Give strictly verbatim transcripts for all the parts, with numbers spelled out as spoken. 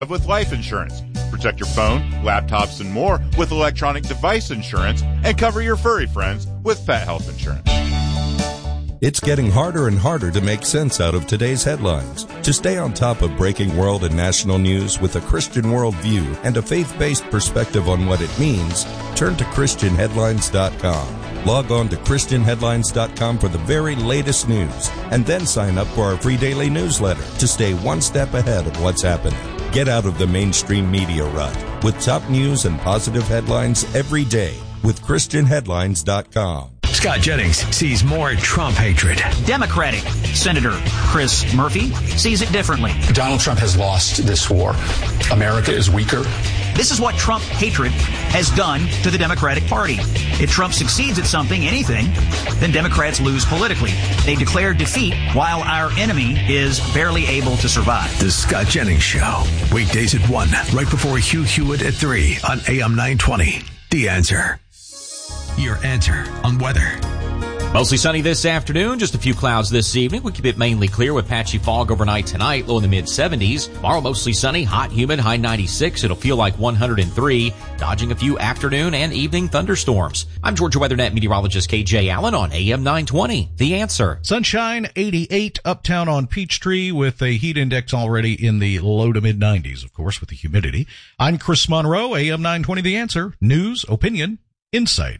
with life insurance. Protect your phone, laptops, and more with electronic device insurance, and cover your furry friends with pet health insurance. It's getting harder and harder to make sense out of today's headlines. To stay on top of breaking world and national news with a Christian worldview and a faith-based perspective on what it means, turn to Christian Headlines dot com. Log on to Christian Headlines dot com for the very latest news, and then sign up for our free daily newsletter to stay one step ahead of what's happening. Get out of the mainstream media rut with top news and positive headlines every day with Christian Headlines dot com. Scott Jennings sees more Trump hatred. Democratic Senator Chris Murphy sees it differently. Donald Trump has lost this war. America is weaker. This is what Trump hatred has done to the Democratic Party. If Trump succeeds at something, anything, then Democrats lose politically. They declare defeat while our enemy is barely able to survive. The Scott Jennings Show. Weekdays at one, right before Hugh Hewitt at three on A M nine twenty. The Answer. Your answer on weather. Mostly sunny this afternoon, just a few clouds this evening. We'll keep it mainly clear with patchy fog overnight tonight, low in the mid seventies. Tomorrow, mostly sunny, hot, humid, high ninety-six. It'll feel like one hundred three, dodging a few afternoon and evening thunderstorms. I'm Georgia WeatherNet meteorologist K J Allen on A M nine twenty. The Answer. Sunshine, eighty-eight, uptown on Peachtree with a heat index already in the low to mid nineties, of course, with the humidity. I'm Chris Monroe, A M nine twenty. The Answer. News, opinion, insight.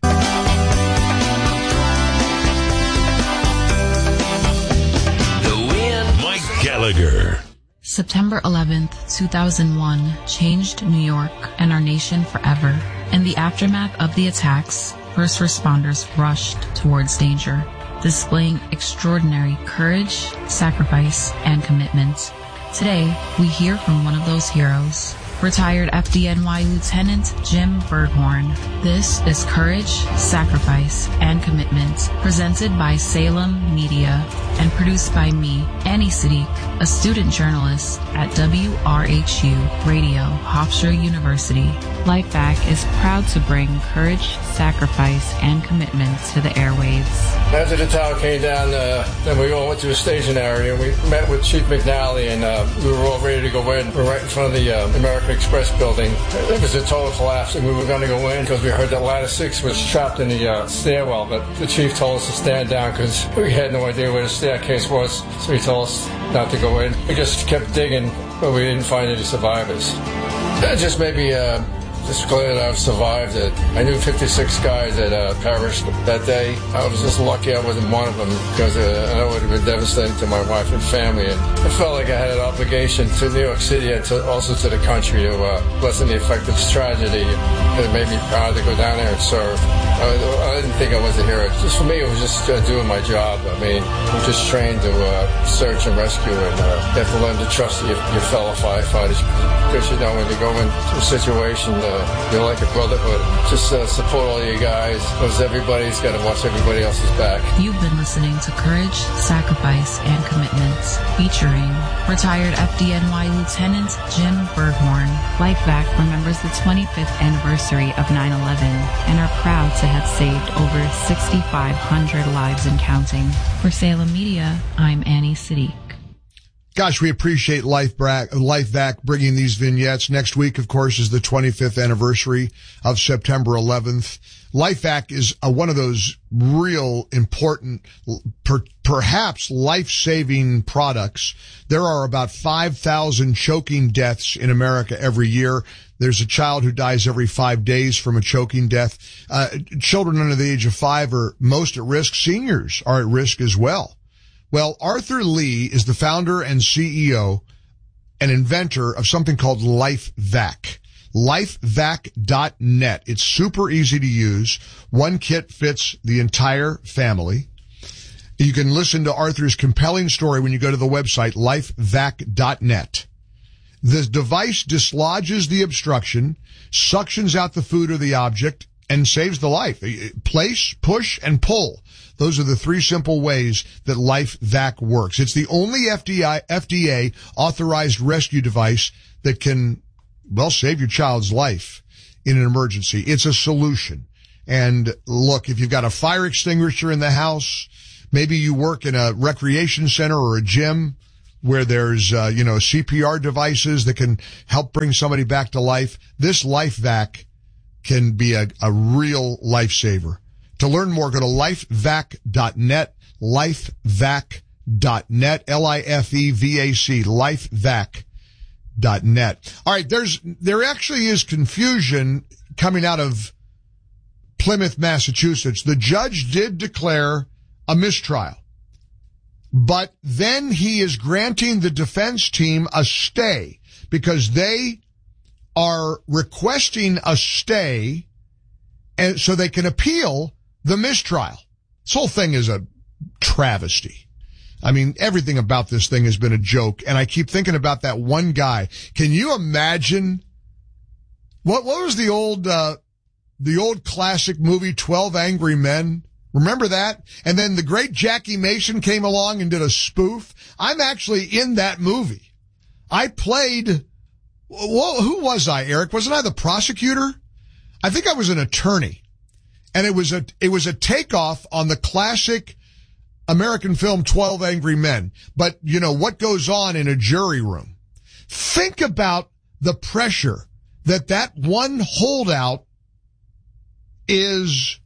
Gallagher. September eleventh, two thousand one changed New York and our nation forever. In the aftermath of the attacks, first responders rushed towards danger, displaying extraordinary courage, sacrifice, and commitment. Today, we hear from one of those heroes, retired F D N Y Lieutenant Jim Berghorn. This is Courage, Sacrifice, and Commitment, presented by Salem Media and produced by me, Annie Siddiq, a student journalist at W R H U Radio, Hofstra University. LifeVac is proud to bring courage, sacrifice, and commitment to the airwaves. After the tower came down, uh, then we all went to a staging area, and we met with Chief McNally, and uh, we were all ready to go in. We were right in front of the uh, American Express building. It was a total collapse, and we were going to go in because we heard that ladder six was trapped in the uh, stairwell, but the chief told us to stand down because we had no idea where the staircase was, so he told us not to go in. We just kept digging, but we didn't find any survivors. That just maybe uh, just glad I've survived it. I knew fifty-six guys that uh, perished that day. I was just lucky I wasn't one of them because uh, I know it would have been devastating to my wife and family. And I felt like I had an obligation to New York City and to, also to the country to uh, lessen the effect of this tragedy. It made me proud to go down there and serve. I, I didn't think I was a hero. Just for me, it was just uh, doing my job. I mean, I'm just trained to uh, search and rescue, and uh, you have to learn to trust your, your fellow firefighters. Because, you know, when you go into a situation, uh, you're like a brotherhood. Just uh, support all you guys, because everybody's got to watch everybody else's back. You've been listening to Courage, Sacrifice, and Commitment, featuring retired F D N Y Lieutenant Jim Berghorn. LifeVac remembers the twenty-fifth anniversary of nine eleven and are proud to have saved over sixty-five hundred lives and counting. For Salem Media, I'm Annie Siddiq. Gosh, we appreciate LifeVac bringing these vignettes. Next week, of course, is the twenty-fifth anniversary of September eleventh. LifeVac is a, one of those real important, per, perhaps life-saving products. There are about five thousand choking deaths in America every year. There's a child who dies every five days from a choking death. Uh, children under the age of five are most at risk. Seniors are at risk as well. Well, Arthur Lee is the founder and C E O and inventor of something called LifeVac. LifeVac dot net. It's super easy to use. One kit fits the entire family. You can listen to Arthur's compelling story when you go to the website, LifeVac dot net. The device dislodges the obstruction, suctions out the food or the object, and saves the life. Place, push, and pull. Those are the three simple ways that LifeVac works. It's the only F D A authorized rescue device that can, well, save your child's life in an emergency. It's a solution. And look, if you've got a fire extinguisher in the house, maybe you work in a recreation center or a gym, where there's, uh, you know, C P R devices that can help bring somebody back to life. This LifeVac can be a, a real lifesaver. To learn more, go to lifevac dot net, lifevac dot net, L I F E V A C, lifevac dot net. All right, there's, there actually is confusion coming out of Plymouth, Massachusetts. The judge did declare a mistrial, but then he is granting the defense team a stay because they are requesting a stay and so they can appeal the mistrial. This whole thing is a travesty. I mean, everything about this thing has been a joke, and I keep thinking about that one guy. Can you imagine what what was the old uh the old classic movie twelve Angry Men? Remember that? And then the great Jackie Mason came along and did a spoof. I'm actually in that movie. I played, well, who was I, Eric? Wasn't I the prosecutor? I think I was an attorney. And it was a, it was a takeoff on the classic American film twelve Angry Men. But, you know, what goes on in a jury room? Think about the pressure that that one holdout is,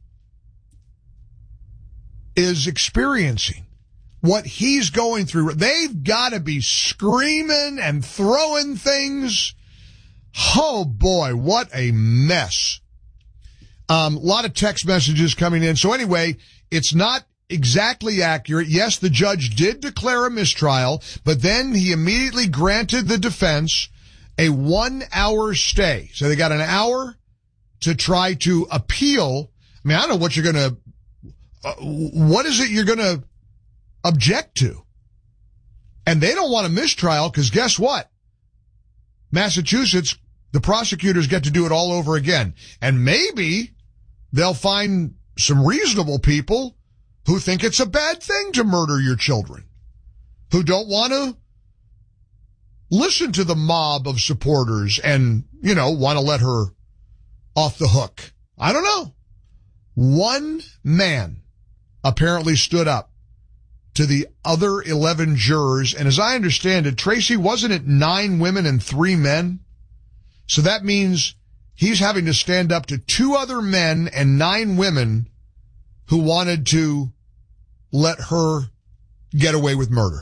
is experiencing. What he's going through. They've got to be screaming and throwing things. Oh boy, what a mess. Um, a lot of text messages coming in. So anyway, it's not exactly accurate. Yes, the judge did declare a mistrial, but then he immediately granted the defense a one-hour stay. So they got an hour to try to appeal. I mean, I don't know what you're going to, uh, what is it you're going to object to? And they don't want a mistrial because guess what? Massachusetts, the prosecutors get to do it all over again. And maybe they'll find some reasonable people who think it's a bad thing to murder your children, who don't want to listen to the mob of supporters and, you know, want to let her off the hook. I don't know. One man apparently stood up to the other eleven jurors. And as I understand it, Tracy, wasn't it nine women and three men? So that means he's having to stand up to two other men and nine women who wanted to let her get away with murder.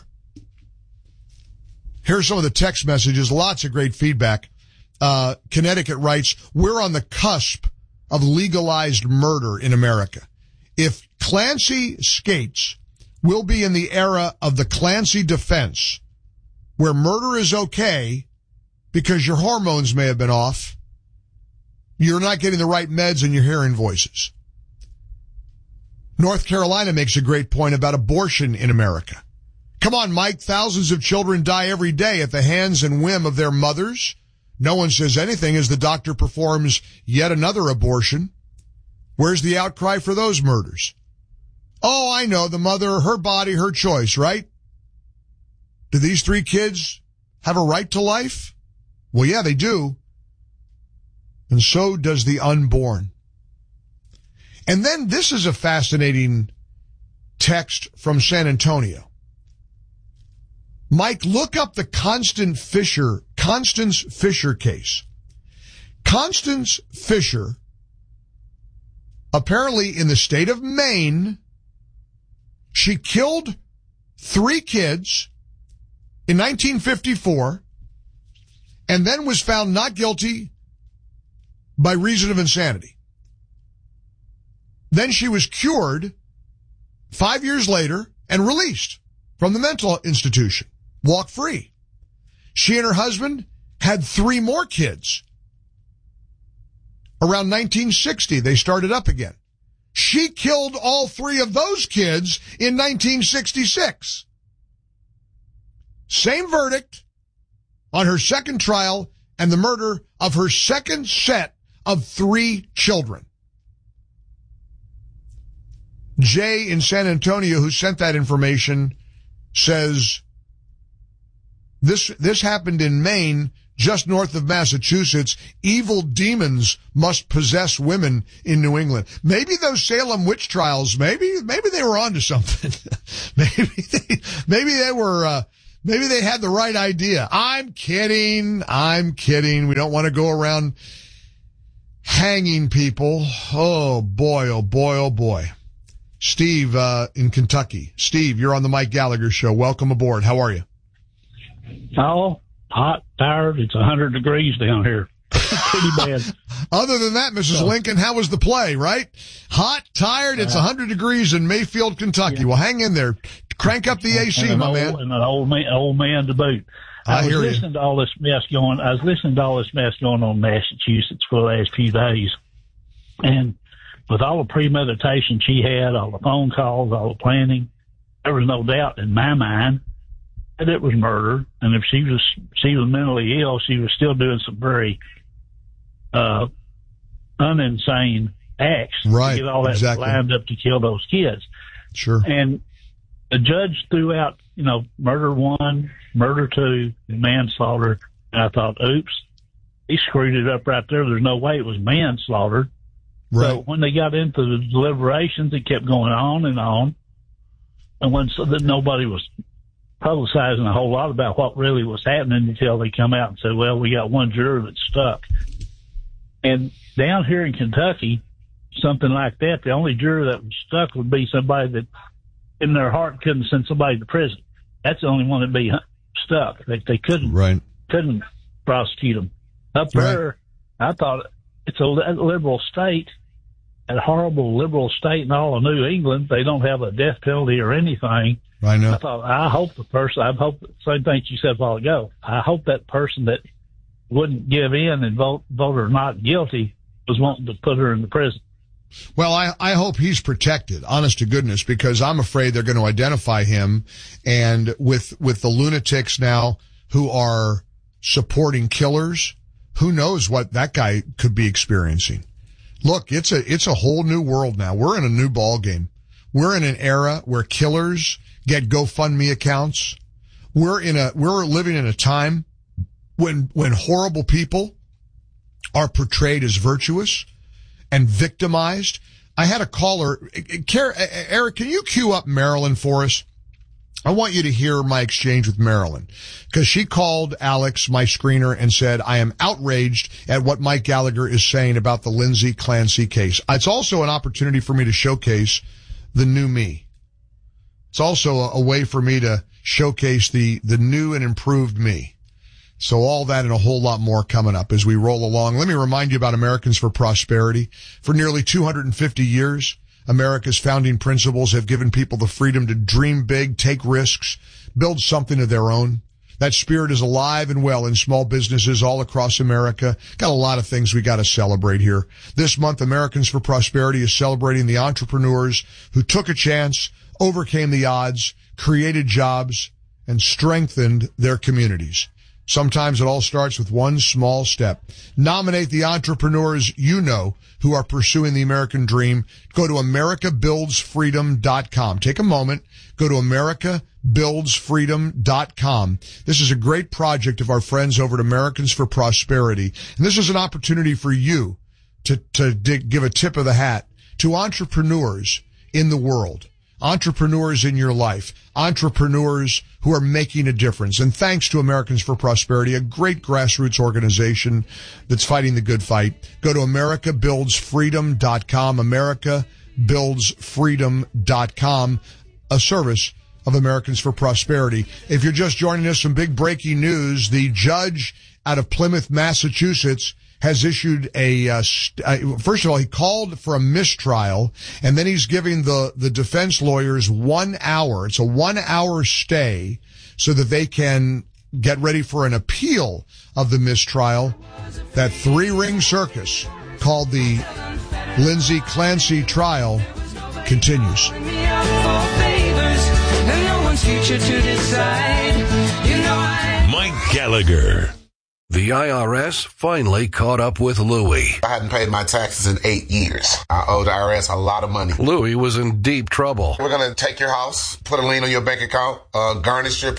Here's some of the text messages. Lots of great feedback. Uh, Connecticut writes, we're on the cusp of legalized murder in America. If Clancy skates, we'll be in the era of the Clancy defense, where murder is okay because your hormones may have been off. You're not getting the right meds and you're hearing voices. North Carolina makes a great point about abortion in America. Come on, Mike, thousands of children die every day at the hands and whim of their mothers. No one says anything as the doctor performs yet another abortion. Where's the outcry for those murders? Oh, I know, the mother, her body, her choice, right? Do these three kids have a right to life? Well, yeah, they do. And so does the unborn. And then this is a fascinating text from San Antonio. Mike, look up the Constance Fisher, Constance Fisher case. Constance Fisher, apparently in the state of Maine, she killed three kids in nineteen fifty-four and then was found not guilty by reason of insanity. Then she was cured five years later and released from the mental institution, walk free. She and her husband had three more kids. Around nineteen sixty, they started up again. She killed all three of those kids in nineteen sixty-six. Same verdict on her second trial and the murder of her second set of three children. Jay in San Antonio, who sent that information, says this, this happened in Maine, just north of Massachusetts. Evil demons must possess women in New England. Maybe those Salem witch trials, maybe, maybe they were onto something. maybe they, maybe they were, uh, Maybe they had the right idea. I'm kidding. I'm kidding. We don't want to go around hanging people. Oh, boy, oh, boy, oh, boy. Steve uh, in Kentucky. Steve, you're on the Mike Gallagher Show. Welcome aboard. How are you? Oh, hot, tired. It's one hundred degrees down here. Pretty bad. Other than that, Missus So, Lincoln, how was the play, right? Hot, tired, it's uh, one hundred degrees in Mayfield, Kentucky. Yeah. Well, hang in there. Crank up the A C, my old, man. And an old man, old man to boot. I, I was listening you. to all this mess going, I was listening to all this mess going on in Massachusetts for the last few days. And with all the premeditation she had, all the phone calls, all the planning, there was no doubt in my mind that it was murder. And if she was, she was mentally ill, she was still doing some very, uh, uninsane acts right, to get all that exactly. lined up to kill those kids. Sure. And the judge threw out, you know, murder one, murder two, and manslaughter. And I thought, oops, he screwed it up right there. There's no way it was manslaughter. Right. So when they got into the deliberations, it kept going on and on. And when so that nobody was publicizing a whole lot about what really was happening until they come out and said, well, we got one juror that's stuck. And down here in Kentucky, something like that, the only juror that was stuck would be somebody that in their heart couldn't send somebody to prison. That's the only one that'd be stuck. They, they couldn't, right. couldn't prosecute them. Up right. there, I thought it's a liberal state, a horrible liberal state in all of New England. They don't have a death penalty or anything. I know. I thought, I hope the person, I hope, same thing you said a while ago, I hope that person that wouldn't give in and vote, vote her not guilty was wanting to put her in the prison. Well, I, I hope he's protected, honest to goodness, because I'm afraid they're going to identify him. And with, with the lunatics now who are supporting killers, who knows what that guy could be experiencing. Look, it's a, it's a whole new world now. We're in a new ball game. We're in an era where killers get GoFundMe accounts. We're in a, we're living in a time when, when horrible people are portrayed as virtuous and victimized. I had a caller. Eric, can you cue up Marilyn for us? I want you to hear my exchange with Marilyn, because she called Alex, my screener, and said, I am outraged at what Mike Gallagher is saying about the Lindsay Clancy case. It's also an opportunity for me to showcase the new me. It's also a, a way for me to showcase the, the new and improved me. So all that and a whole lot more coming up as we roll along. Let me remind you about Americans for Prosperity. For nearly two hundred fifty years, America's founding principles have given people the freedom to dream big, take risks, build something of their own. That spirit is alive and well in small businesses all across America. Got a lot of things we got to celebrate here. This month, Americans for Prosperity is celebrating the entrepreneurs who took a chance, overcame the odds, created jobs, and strengthened their communities. Sometimes it all starts with one small step. Nominate the entrepreneurs you know who are pursuing the American dream. Go to America Builds Freedom dot com. Take a moment. Go to America Builds Freedom dot com. This is a great project of our friends over at Americans for Prosperity. And this is an opportunity for you to, to dig, give a tip of the hat to entrepreneurs in the world. Entrepreneurs in your life, entrepreneurs who are making a difference. And thanks to Americans for Prosperity, a great grassroots organization that's fighting the good fight. Go to America Builds Freedom dot com, America Builds Freedom dot com, a service of Americans for Prosperity. If you're just joining us, some big breaking news. The judge out of Plymouth, Massachusetts, has issued a, uh, st- uh, first of all, he called for a mistrial, and then he's giving the, the defense lawyers one hour. It's a one hour stay so that they can get ready for an appeal of the mistrial. That three ring circus called the Lindsay Clancy trial continues. Mike Gallagher. The I R S finally caught up with Louie. I hadn't paid my taxes in eight years. I owed the I R S a lot of money. Louie was in deep trouble. We're going to take your house, put a lien on your bank account, uh, garnish your pay.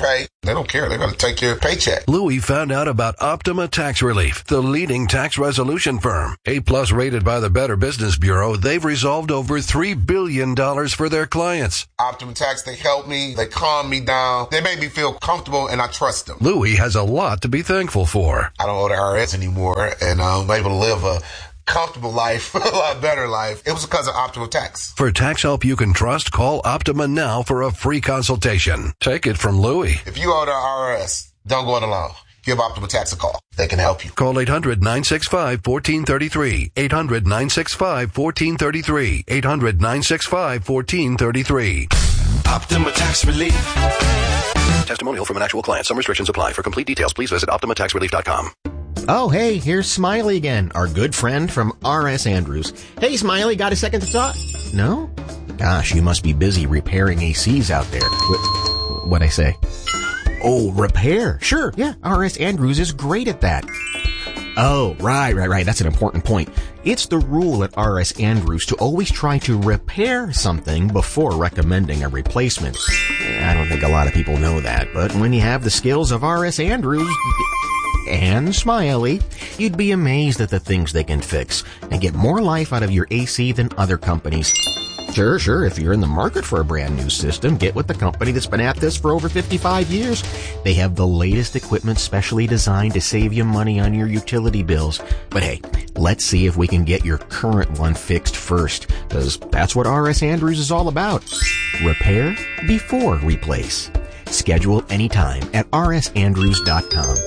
They don't care. They're going to take your paycheck. Louis found out about Optima Tax Relief, the leading tax resolution firm. A-plus rated by the Better Business Bureau, they've resolved over three billion dollars for their clients. Optima Tax, they help me. They calm me down. They make me feel comfortable, and I trust them. Louis has a lot to be thankful for. I don't owe the I R S anymore, and I'm able to live a comfortable life, a lot better life. It was because of Optima Tax. For tax help you can trust, call Optima now for a free consultation. Take it from Louis. If you owe the I R S, don't go it alone. Give Optima Tax a call. They can help you. Call eight hundred, nine six five, one four three three. eight hundred, nine six five, one four three three. eight hundred, nine six five, one four three three. Optima Tax Relief. Testimonial from an actual client. Some restrictions apply. For complete details, please visit optima tax relief dot com. Oh, hey, here's Smiley again, our good friend from R S Andrews. Hey, Smiley, got a second to talk? No? Gosh, you must be busy repairing A Cs out there. What, what'd I say? Oh, repair. Sure, yeah, R S Andrews is great at that. Oh, right, right, right. That's an important point. It's the rule at R S Andrews to always try to repair something before recommending a replacement. I don't think a lot of people know that, but when you have the skills of R S Andrews and Smiley, you'd be amazed at the things they can fix and get more life out of your A C than other companies. Sure, sure, if you're in the market for a brand new system, get with the company that's been at this for over fifty-five years. They have the latest equipment specially designed to save you money on your utility bills. But hey, let's see if we can get your current one fixed first, because that's what R S Andrews is all about. Repair before replace. Schedule anytime at r s andrews dot com.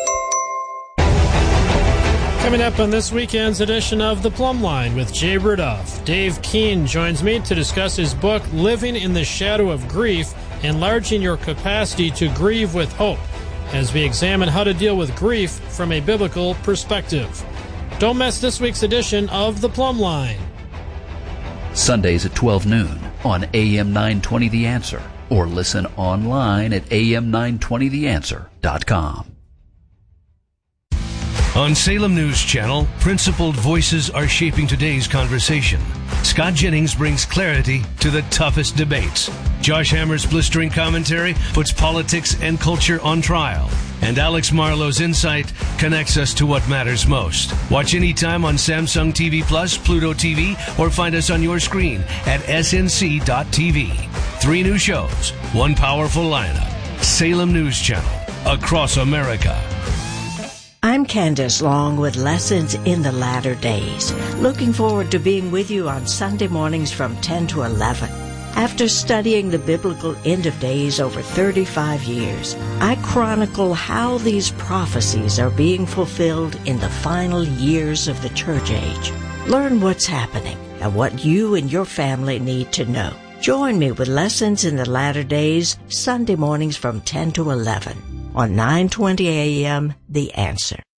Coming up on this weekend's edition of The Plumb Line with Jay Rudolph, Dave Keene joins me to discuss his book, Living in the Shadow of Grief, Enlarging Your Capacity to Grieve with Hope, as we examine how to deal with grief from a biblical perspective. Don't miss this week's edition of The Plumb Line. Sundays at twelve noon on A M nine twenty The Answer, or listen online at a m nine twenty the answer dot com. On Salem News Channel, principled voices are shaping today's conversation. Scott Jennings brings clarity to the toughest debates. Josh Hammer's blistering commentary puts politics and culture on trial. And Alex Marlowe's insight connects us to what matters most. Watch anytime on Samsung T V Plus, Pluto T V, or find us on your screen at s n c dot t v. Three new shows, one powerful lineup. Salem News Channel, across America. I'm Candace Long with Lessons in the Latter Days. Looking forward to being with you on Sunday mornings from ten to eleven. After studying the biblical end of days over thirty-five years, I chronicle how these prophecies are being fulfilled in the final years of the church age. Learn what's happening and what you and your family need to know. Join me with Lessons in the Latter Days, Sunday mornings from ten to eleven. On nine twenty a m, The Answer.